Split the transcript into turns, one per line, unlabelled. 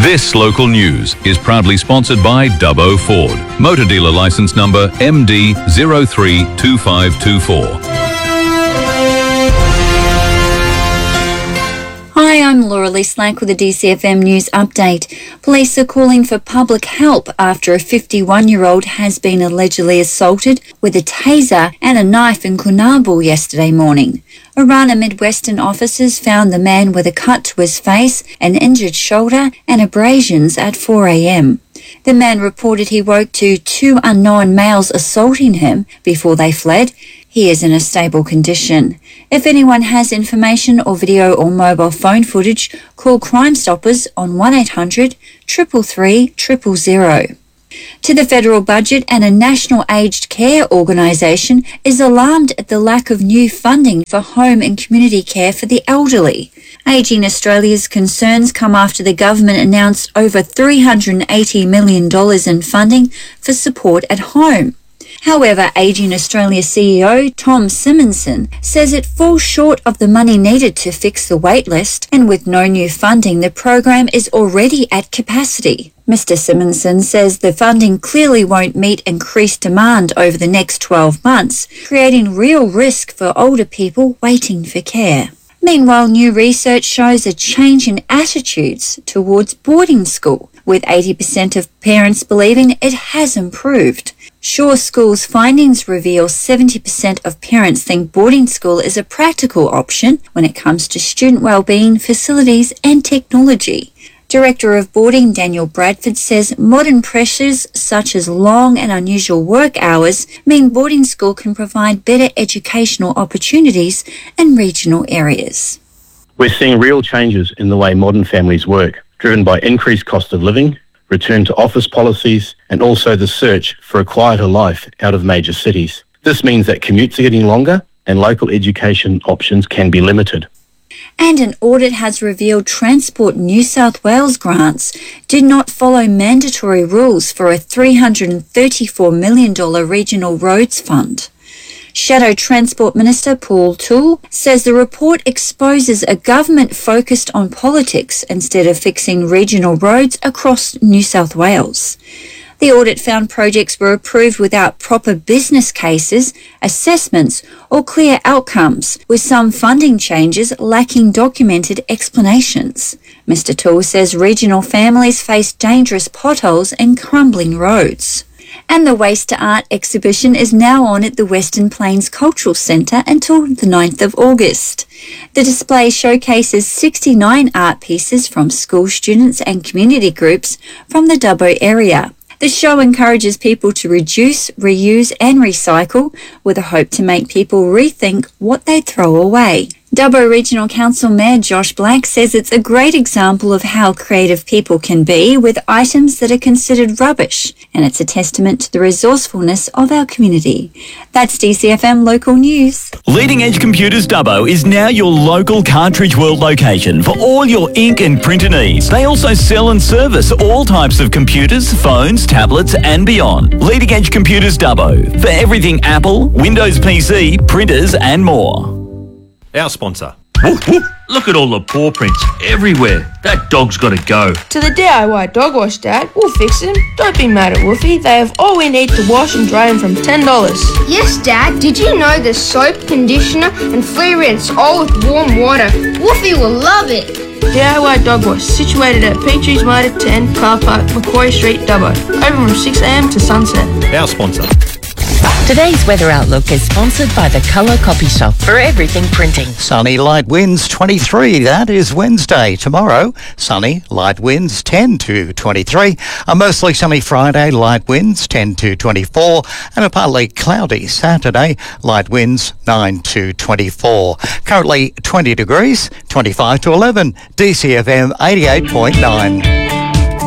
This local news is proudly sponsored by Dubbo Ford. Motor dealer licence number MD032524.
Hi, I'm Laura Lee Slack with a DCFM News update. Police are calling for public help after a 51-year-old has been allegedly assaulted with a taser and a knife in Coonamble yesterday morning. Orana Midwestern officers found the man with a cut to his face, an injured shoulder and abrasions at 4 a.m. The man reported he woke to two unknown males assaulting him before they fled. He is in a stable condition. If anyone has information or video or mobile phone footage, call Crime Stoppers on 1800 333 000. To the federal budget, and a national aged care organisation is alarmed at the lack of new funding for home and community care for the elderly. Ageing Australia's concerns come after the government announced over $380 million in funding for support at home. However, Ageing Australia CEO Tom Simonson says it falls short of the money needed to fix the waitlist, and with no new funding, the program is already at capacity. Mr. Simonson says the funding clearly won't meet increased demand over the next 12 months, creating real risk for older people waiting for care. Meanwhile, new research shows a change in attitudes towards boarding school, with 80% of parents believing it has improved. Shore School's findings reveal 70% of parents think boarding school is a practical option when it comes to student wellbeing, facilities and technology. Director of Boarding Daniel Bradford says modern pressures such as long and unusual work hours mean boarding school can provide better educational opportunities in regional areas.
We're seeing real changes in the way modern families work, driven by increased cost of living, return to office policies, and also the search for a quieter life out of major cities. This means that commutes are getting longer and local education options can be limited.
And an audit has revealed Transport New South Wales grants did not follow mandatory rules for a $334 million regional roads fund. Shadow Transport Minister Paul Toole says the report exposes a government focused on politics instead of fixing regional roads across New South Wales. The audit found projects were approved without proper business cases, assessments or clear outcomes, with some funding changes lacking documented explanations. Mr. Toole says regional families face dangerous potholes and crumbling roads. And the Waste to Art exhibition is now on at the Western Plains Cultural Centre until the 9th of August. The display showcases 69 art pieces from school students and community groups from the Dubbo area. The show encourages people to reduce, reuse and recycle, with a hope to make people rethink what they throw away. Dubbo Regional Council Mayor Josh Black says it's a great example of how creative people can be with items that are considered rubbish, and it's a testament to the resourcefulness of our community. That's DCFM Local News.
Leading Edge Computers Dubbo is now your local Cartridge World location for all your ink and printer needs. They also sell and service all types of computers, phones, tablets and beyond. Leading Edge Computers Dubbo for everything Apple, Windows PC, printers and more.
Our sponsor. Look at all the paw prints everywhere. That dog's got to go.
To the DIY dog wash, Dad. We'll fix him. Don't be mad at Woofy. They have all we need to wash and dry him from $10.
Yes, Dad. Did you know there's soap, conditioner and free rinse all with warm water? Woofy will love it.
DIY dog wash, situated at Peaches Motor 10, Car Park, Macquarie Street, Dubbo. Open from 6 a.m. to sunset.
Our sponsor.
Today's weather outlook is sponsored by the Colour Copy Shop for everything printing.
Sunny, light winds 23. That is Wednesday. Tomorrow, sunny, light winds 10 to 23. A mostly sunny Friday, light winds 10 to 24. And a partly cloudy Saturday, light winds 9 to 24. Currently 20 degrees, 25 to 11. DCFM 88.9.